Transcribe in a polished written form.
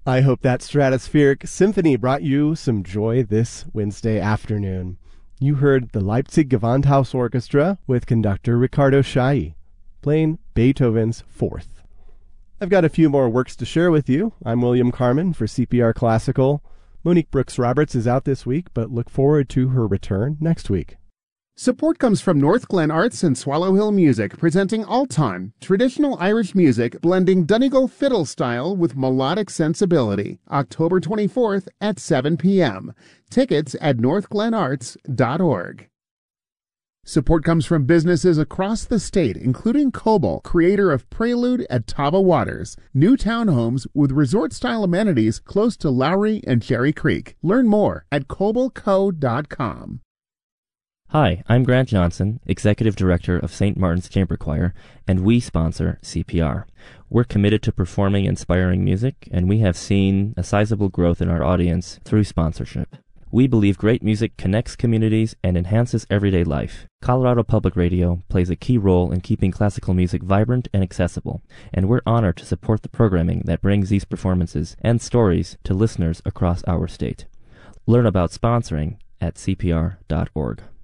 I hope that Stratospheric Symphony brought you some joy this Wednesday afternoon. You heard the Leipzig Gewandhaus Orchestra with conductor Riccardo Chailly, playing Beethoven's Fourth. I've got a few more works to share with you. I'm William Carmen for CPR Classical. Monique Brooks-Roberts is out this week, but look forward to her return next week. Support comes from North Glen Arts and Swallow Hill Music, presenting Altan, traditional Irish music blending Donegal fiddle style with melodic sensibility. October 24th at 7 p.m. Tickets at northglenarts.org. Support comes from businesses across the state, including Coble, creator of Prelude at Taba Waters, new townhomes with resort-style amenities close to Lowry and Cherry Creek. Learn more at cobleco.com. Hi, I'm Grant Johnson, Executive Director of St. Martin's Chamber Choir, and we sponsor CPR. We're committed to performing inspiring music, and we have seen a sizable growth in our audience through sponsorship. We believe great music connects communities and enhances everyday life. Colorado Public Radio plays a key role in keeping classical music vibrant and accessible, and we're honored to support the programming that brings these performances and stories to listeners across our state. Learn about sponsoring at cpr.org.